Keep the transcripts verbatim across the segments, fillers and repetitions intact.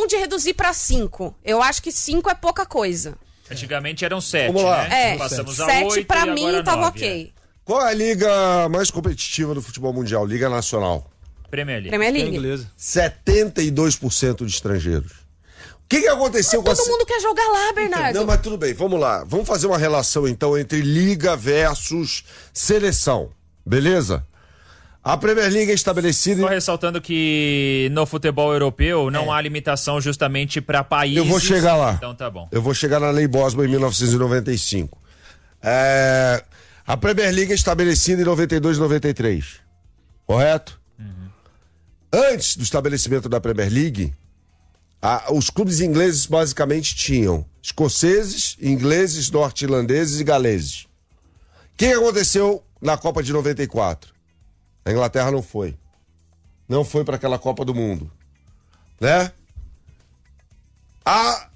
de reduzir pra cinco. Eu acho que cinco é pouca coisa. Antigamente eram sete, Vamos lá. né? É, Passamos a sete oito pra e mim agora tava nove, ok. é. Qual é a liga mais competitiva do futebol mundial? Liga Nacional. Premier League. Premier League. Inglesa. setenta e dois por cento de estrangeiros. O que, que aconteceu com a... Todo mundo quer jogar lá, Bernardo. Não, mas tudo bem, vamos lá. Vamos fazer uma relação então entre liga versus seleção. Beleza? A Premier League é estabelecida... Só ressaltando que no futebol europeu não É. há limitação justamente para países. Eu vou chegar lá. Então tá bom. Eu vou chegar na Lei Bosman em mil novecentos e noventa e cinco. É... A Premier League é estabelecida em noventa e dois e noventa e três. Correto? Uhum. Antes do estabelecimento da Premier League, a- os clubes ingleses basicamente tinham escoceses, ingleses, norte-irlandeses e galeses. O que aconteceu na Copa de noventa e quatro? A Inglaterra não foi. Não foi para aquela Copa do Mundo. Né? A,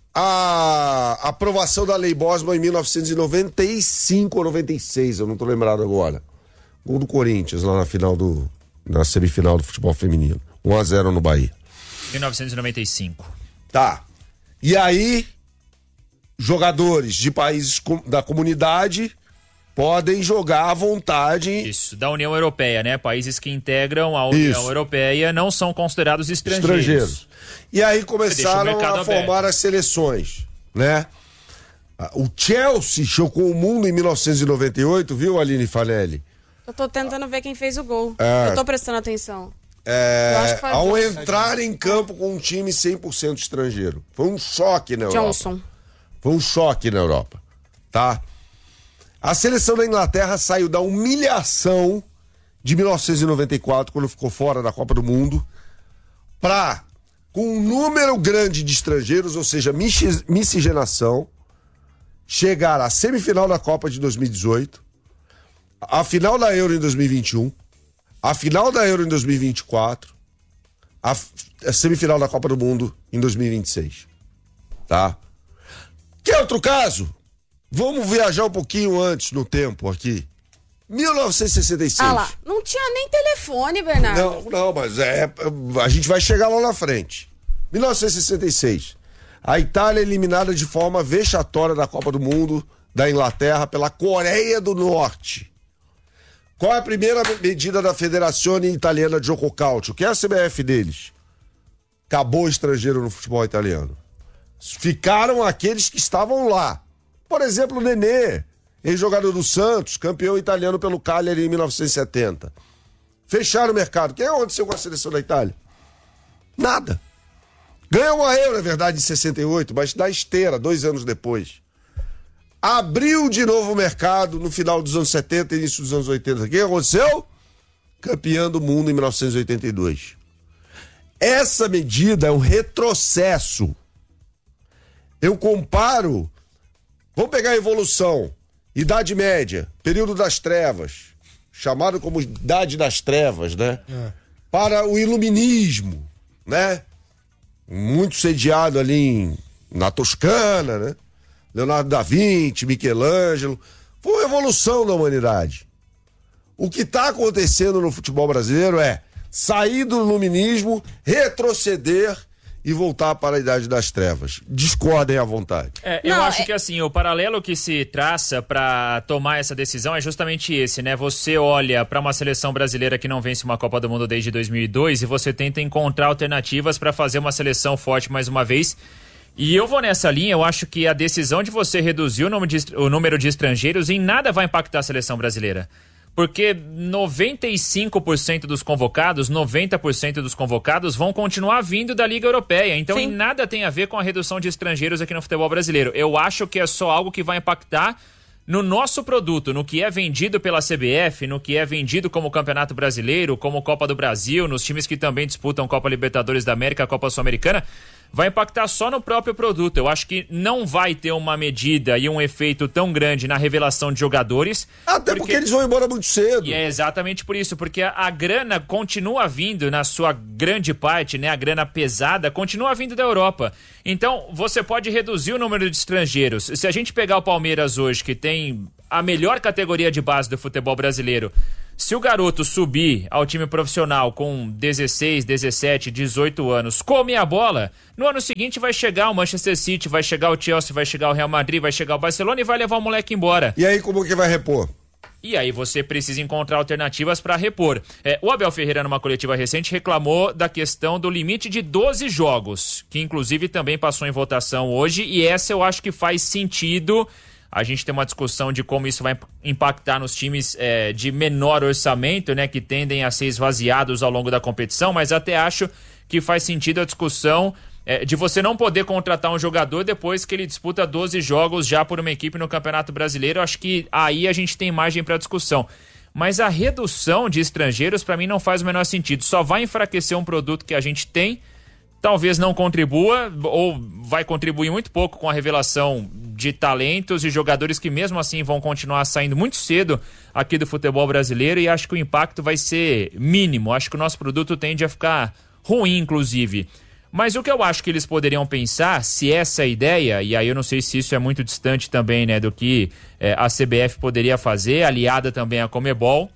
a aprovação da Lei Bosman em mil novecentos e noventa e cinco ou noventa e seis, eu não tô lembrado agora. Gol do Corinthians lá na final do na semifinal do futebol feminino. um a zero no Bahia. mil novecentos e noventa e cinco. Tá. E aí, jogadores de países com- da comunidade podem jogar à vontade. Isso, da União Europeia, né? Países que integram a União Isso. Europeia não são considerados estrangeiros. Estrangeiros. E aí Deixa o começaram mercado a formar aberto. as seleções, né? O Chelsea chocou o mundo em mil novecentos e noventa e oito, viu, Aline Fanelli? Eu tô tentando ver quem fez o gol. É. Eu tô prestando atenção. É, Eu acho que foi ao o entrar em campo com um time cem por cento estrangeiro. Foi um choque na Europa. Johnson. Foi um choque na Europa, tá? A seleção da Inglaterra saiu da humilhação de mil novecentos e noventa e quatro, quando ficou fora da Copa do Mundo, pra, com um número grande de estrangeiros, ou seja, misci- miscigenação, chegar à semifinal da Copa de dois mil e dezoito, a final da Euro em dois mil e vinte e um, a final da Euro em dois mil e vinte e quatro, a, f- a semifinal da Copa do Mundo em dois mil e vinte e seis. Tá? Quer outro caso? Vamos viajar um pouquinho antes no tempo aqui. mil novecentos e sessenta e seis. Ah lá, não tinha nem telefone, Bernardo. Não, não, mas é, a gente vai chegar lá na frente. mil novecentos e sessenta e seis. A Itália é eliminada de forma vexatória da Copa do Mundo da Inglaterra pela Coreia do Norte. Qual é a primeira medida da Federazione Italiana de Gioco Calcio? Que é a C B F deles? Acabou o estrangeiro no futebol italiano. Ficaram aqueles que estavam lá. Por exemplo, o Nenê, ex-jogador do Santos, campeão italiano pelo Cagliari em mil novecentos e setenta. Fecharam o mercado. O que aconteceu com a seleção da Itália? Nada. Ganhou uma Euro, é verdade, em sessenta e oito, mas da esteira, dois anos depois. Abriu de novo o mercado no final dos anos setenta e início dos anos oitenta. O que aconteceu? Campeão do mundo em mil novecentos e oitenta e dois. Essa medida é um retrocesso. Eu comparo... Vamos pegar a evolução. Idade Média, período das trevas, chamado como Idade das Trevas, né? É. Para o Iluminismo, né? Muito sediado ali em, na Toscana, né? Leonardo da Vinci, Michelangelo. Foi uma evolução da humanidade. O que está acontecendo no futebol brasileiro é sair do iluminismo, retroceder e voltar para a Idade das Trevas. Discordem à vontade. É, eu Não, acho é- que assim, o paralelo que se traça para tomar essa decisão é justamente esse, né? Você olha para uma seleção brasileira que não vence uma Copa do Mundo desde dois mil e dois e você tenta encontrar alternativas para fazer uma seleção forte mais uma vez. E eu vou nessa linha, eu acho que a decisão de você reduzir o número de, o número de estrangeiros em nada vai impactar a seleção brasileira. Porque noventa e cinco por cento dos convocados, noventa por cento dos convocados vão continuar vindo da Liga Europeia. Então, Sim. em nada tem a ver com a redução de estrangeiros aqui no futebol brasileiro. Eu acho que é só algo que vai impactar no nosso produto, no que é vendido pela C B F, no que é vendido como Campeonato Brasileiro, como Copa do Brasil, nos times que também disputam Copa Libertadores da América, Copa Sul-Americana. Vai impactar só no próprio produto. Eu acho que não vai ter uma medida e um efeito tão grande na revelação de jogadores. Até porque, eles vão embora muito cedo. E é exatamente por isso, porque a, a grana continua vindo, na sua grande parte, né? A grana pesada continua vindo da Europa. Então, você pode reduzir o número de estrangeiros. Se a gente pegar o Palmeiras hoje, que tem a melhor categoria de base do futebol brasileiro, Se o garoto subir ao time profissional com dezesseis, dezessete, dezoito anos, come a bola, no ano seguinte vai chegar o Manchester City, vai chegar o Chelsea, vai chegar o Real Madrid, vai chegar o Barcelona e vai levar o moleque embora. E aí como que vai repor? E aí você precisa encontrar alternativas para repor. É, o Abel Ferreira, numa coletiva recente, reclamou da questão do limite de doze jogos, que inclusive também passou em votação hoje, e essa eu acho que faz sentido. A gente tem uma discussão de como isso vai impactar nos times é, de menor orçamento, né, que tendem a ser esvaziados ao longo da competição, mas até acho que faz sentido a discussão é, de você não poder contratar um jogador depois que ele disputa doze jogos já por uma equipe no Campeonato Brasileiro. Acho que aí a gente tem margem para discussão. Mas a redução de estrangeiros, para mim, não faz o menor sentido. Só vai enfraquecer um produto que a gente tem, talvez não contribua, ou vai contribuir muito pouco com a revelação de talentos e jogadores que mesmo assim vão continuar saindo muito cedo aqui do futebol brasileiro, e acho que o impacto vai ser mínimo. Acho que o nosso produto tende a ficar ruim, inclusive. Mas o que eu acho que eles poderiam pensar, se essa é a ideia, e aí eu não sei se isso é muito distante também, né, do que é, a C B F poderia fazer, aliada também à Conmebol,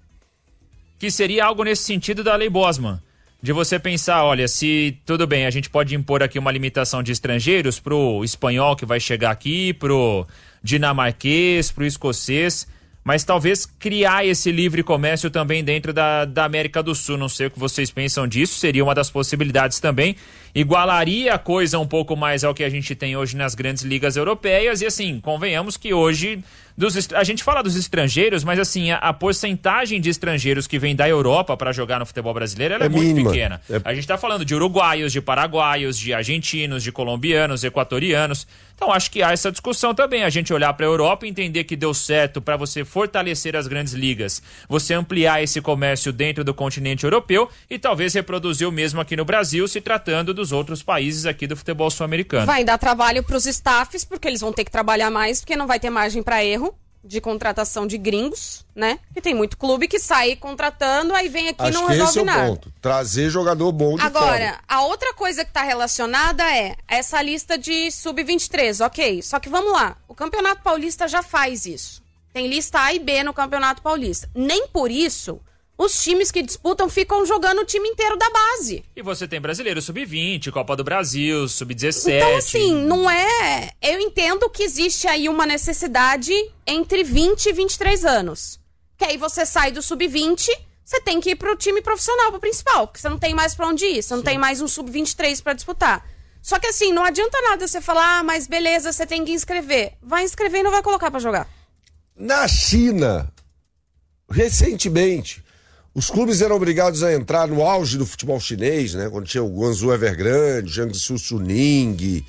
que seria algo nesse sentido da Lei Bosman. De você pensar, olha, se tudo bem, a gente pode impor aqui uma limitação de estrangeiros pro espanhol que vai chegar aqui, pro dinamarquês, pro escocês, mas talvez criar esse livre comércio também dentro da, da América do Sul. Não sei o que vocês pensam disso, seria uma das possibilidades também. Igualaria a coisa um pouco mais ao que a gente tem hoje nas grandes ligas europeias, e assim, convenhamos que hoje dos, a gente fala dos estrangeiros, mas assim, a, a porcentagem de estrangeiros que vem da Europa para jogar no futebol brasileiro ela é, é muito mínima. pequena. É... A gente tá falando de uruguaios, de paraguaios, de argentinos, de colombianos, equatorianos. Então acho que há essa discussão também, a gente olhar para a Europa e entender que deu certo para você fortalecer as grandes ligas, você ampliar esse comércio dentro do continente europeu e talvez reproduzir o mesmo aqui no Brasil, se tratando dos outros países aqui do futebol sul-americano. Vai dar trabalho para os staffs, porque eles vão ter que trabalhar mais, porque não vai ter margem para erro de contratação de gringos, né? Que tem muito clube que sai contratando, aí vem aqui e não resolve esse é o nada. Ponto. Trazer jogador bom de Agora, fora. a outra coisa que tá relacionada é essa lista de sub vinte e três, ok. Só que vamos lá, o Campeonato Paulista já faz isso. Tem lista A e B no Campeonato Paulista. Nem por isso os times que disputam ficam jogando o time inteiro da base. E você tem Brasileiro sub vinte, Copa do Brasil, sub dezessete. Então, assim, não é... Eu entendo que existe aí uma necessidade entre vinte e vinte e três anos. Que aí você sai do sub vinte, você tem que ir pro time profissional, pro principal. Porque você não tem mais pra onde ir, você não Sim. tem mais um sub vinte e três pra disputar. Só que assim, não adianta nada você falar, ah, mas beleza, você tem que inscrever. Vai inscrever e não vai colocar pra jogar. Na China, recentemente... Os clubes eram obrigados a entrar no auge do futebol chinês, né? Quando tinha o Guangzhou Evergrande, o Jiangsu Suning,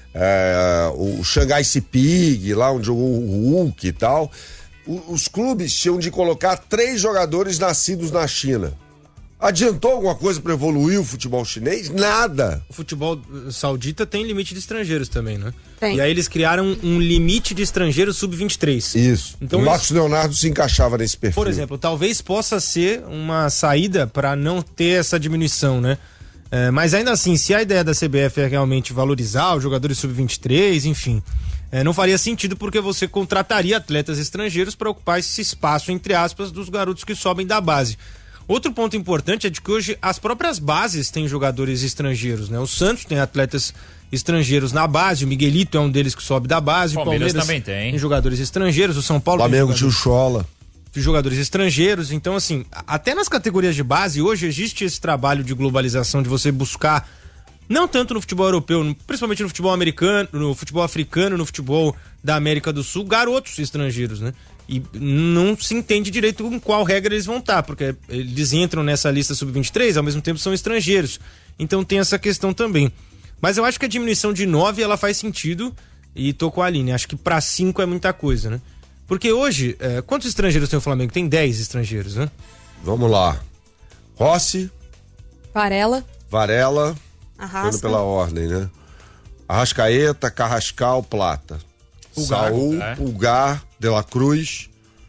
é, o Shanghai Sipig, lá onde jogou o Hulk e tal. O, os clubes tinham de colocar três jogadores nascidos na China. Adiantou alguma coisa para evoluir o futebol chinês? Nada. O futebol saudita tem limite de estrangeiros também, né? Tem. E aí eles criaram um limite de estrangeiros sub vinte e três. Isso. Então, o Marcos isso... Leonardo se encaixava nesse perfil. Por exemplo, talvez possa ser uma saída para não ter essa diminuição, né? É, mas ainda assim, se a ideia da C B F é realmente valorizar os jogadores sub vinte e três, enfim, é, não faria sentido porque você contrataria atletas estrangeiros para ocupar esse espaço, entre aspas, dos garotos que sobem da base. Outro ponto importante é de que hoje as próprias bases têm jogadores estrangeiros, né? O Santos tem atletas estrangeiros na base, o Miguelito é um deles que sobe da base, o Palmeiras, Palmeiras também tem. tem jogadores estrangeiros, o São Paulo Flamengo tem tinha o Chola. jogadores estrangeiros, então assim, até nas categorias de base hoje existe esse trabalho de globalização, de você buscar, não tanto no futebol europeu, principalmente no futebol americano, no futebol africano, no futebol da América do Sul, garotos estrangeiros, né? E não se entende direito em qual regra eles vão estar, porque eles entram nessa lista sub vinte e três, ao mesmo tempo são estrangeiros. Então tem essa questão também. Mas eu acho que a diminuição de nove, ela faz sentido, e tô com a Aline, acho que pra cinco é muita coisa, né? Porque hoje, é, quantos estrangeiros tem o Flamengo? Tem dez estrangeiros, né? Vamos lá. Rossi. Varela. Varela. Arrasca. Indo pela ordem, né? Arrascaeta, Carrascal, Plata. Pulgar, Saul, é. Pulgar, De La Cruz,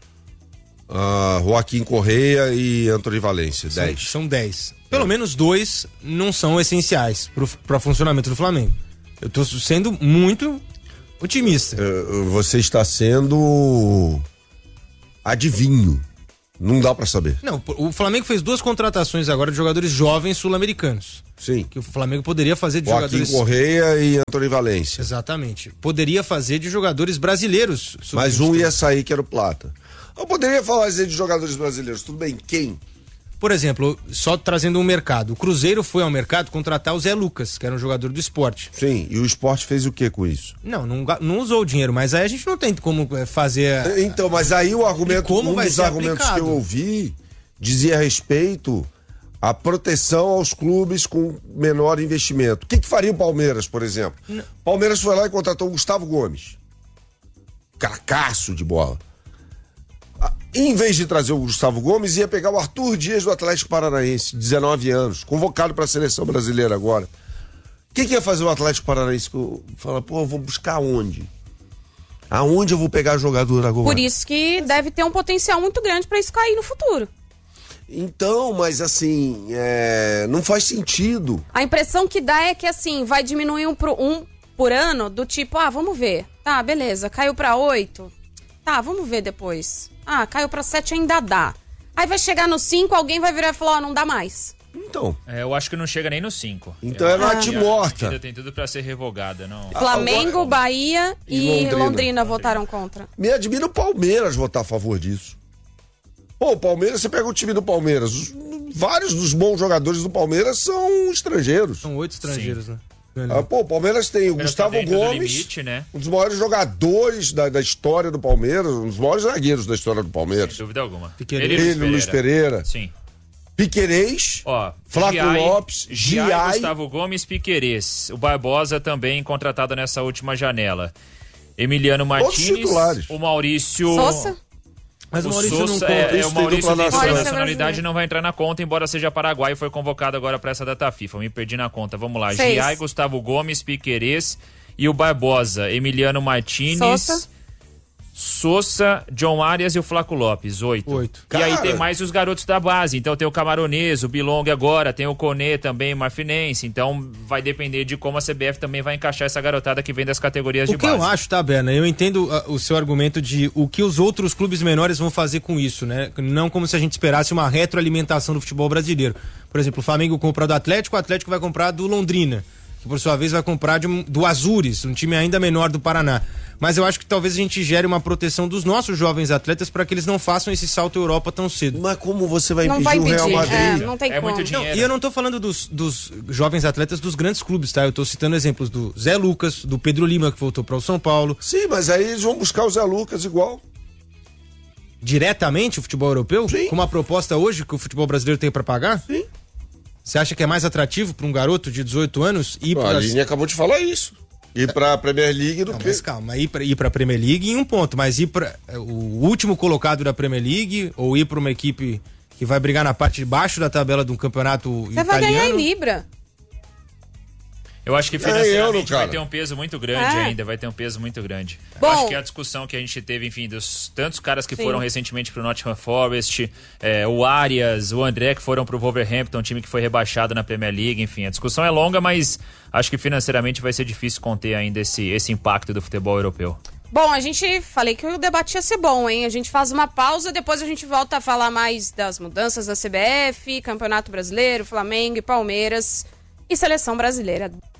uh, Joaquim Correia e Antony Valência. dez. São dez. Pelo é. menos dois não são essenciais para o funcionamento do Flamengo. Eu tô sendo muito otimista. Uh, você está sendo adivinho. Não dá pra saber. Não, o Flamengo fez duas contratações agora de jogadores jovens sul-americanos. Sim. Que o Flamengo poderia fazer de Joaquim jogadores... Correia e Antônio Valência. Exatamente. Poderia fazer de jogadores brasileiros. Mas um ia sair, que era o Plata. Eu poderia falar de jogadores brasileiros, tudo bem, quem? Por exemplo, só trazendo um mercado. O Cruzeiro foi ao mercado contratar o Zé Lucas, que era um jogador do Sport. Sim, e o Sport fez o que com isso? Não, não, não usou o dinheiro, mas aí a gente não tem como fazer... Então, mas aí o argumento, como um vai dos ser argumentos aplicado? que eu ouvi dizia a respeito à proteção aos clubes com menor investimento. O que, que faria o Palmeiras, por exemplo? O Palmeiras foi lá e contratou o Gustavo Gomes. Cracaço de bola. Em vez de trazer o Gustavo Gomes, ia pegar o Arthur Dias do Atlético Paranaense, dezenove anos, convocado para a seleção brasileira agora. O que, que ia fazer o Atlético Paranaense? Fala, pô, eu vou buscar onde? Aonde eu vou pegar jogador agora? Por isso que deve ter um potencial muito grande para isso cair no futuro. Então, mas assim, é... não faz sentido. A impressão que dá é que assim, vai diminuir um, pro, um por ano, do tipo, ah, vamos ver. Tá, beleza, caiu para oito. Tá, vamos ver depois. Ah, caiu pra sete, ainda dá. Aí vai chegar no cinco, alguém vai virar e falar, ó, oh, não dá mais. Então. É, eu acho que não chega nem no cinco. Então é natimorta. Ainda tem tudo pra ser revogada, não. Flamengo, Agora, Bahia e, e Londrina. Londrina votaram contra. Me admira o Palmeiras votar a favor disso. Pô, o Palmeiras, você pega o time do Palmeiras, os, vários dos bons jogadores do Palmeiras são estrangeiros. São oito estrangeiros, né? Ah, pô, o Palmeiras tem o Gustavo tá Gomes, limite, né? um dos maiores jogadores da, da história do Palmeiras, um dos maiores zagueiros da história do Palmeiras. Sem dúvida alguma. Piquerez. Ele e Ele, Luiz Pereira. Sim. Piquerez, Ó, Flávio Giai, Lopes, Giai, Giai. Gustavo Gomes, Piquerez. O Barbosa também contratado nessa última janela. Emiliano Martins, titulares. o Maurício... Sosa? Mas o O Maurício não Sousa, conta. é, é, Isso o tem Maurício dupla tem dupla nacional. nacionalidade, não vai entrar na conta, embora seja paraguaio, foi convocado agora para essa data FIFA. Me perdi na conta. Vamos lá. Seis. Giai, Gustavo Gomes, Piquerez e o Barbosa. Emiliano Martins, Sosa. Sousa, John Arias e o Flaco Lopes. Oito. Oito. E aí Cara. tem mais os garotos da base. Então tem o Camaronês, o Bilong agora, tem o Conê também, Marfinense. Então vai depender de como a C B F também vai encaixar essa garotada que vem das categorias de O que base. eu acho, tá, Berna? Eu entendo uh, o seu argumento de o que os outros clubes menores vão fazer com isso, né? Não como se a gente esperasse uma retroalimentação do futebol brasileiro. Por exemplo, o Flamengo compra do Atlético, o Atlético vai comprar do Londrina, que por sua vez vai comprar de um, do Azures, um time ainda menor do Paraná. Mas eu acho que talvez a gente gere uma proteção dos nossos jovens atletas para que eles não façam esse salto Europa tão cedo. Mas como você vai Não impedir vai o Real impedir, Madrid? é, não tem É como. muito dinheiro. E eu não tô falando dos, dos jovens atletas dos grandes clubes, tá? Eu tô citando exemplos do Zé Lucas, do Pedro Lima, que voltou para o São Paulo. Sim, mas aí eles vão buscar o Zé Lucas igual. Diretamente o futebol europeu? Sim. Com uma proposta hoje que o futebol brasileiro tem para pagar? Sim. Você acha que é mais atrativo para um garoto de dezoito anos ir A para Aline acabou de falar isso. Ir pra Premier League do Não, que... mas calma, ir pra, ir pra Premier League em um ponto, mas ir pra o último colocado da Premier League ou ir pra uma equipe que vai brigar na parte de baixo da tabela de um campeonato Você italiano... vai ganhar em Libra. Eu acho que É financeiramente euro, vai cara. ter um peso muito grande É. ainda, vai ter um peso muito grande. Bom. Eu acho que a discussão que a gente teve, enfim, dos tantos caras que Sim. foram recentemente pro Nottingham Forest, é, o Arias, o André que foram pro Wolverhampton, time que foi rebaixado na Premier League, enfim, a discussão é longa, mas acho que financeiramente vai ser difícil conter ainda esse, esse impacto do futebol europeu. Bom, a gente, falei que o debate ia ser bom, hein? A gente faz uma pausa, depois a gente volta a falar mais das mudanças da C B F, Campeonato Brasileiro, Flamengo e Palmeiras e Seleção Brasileira.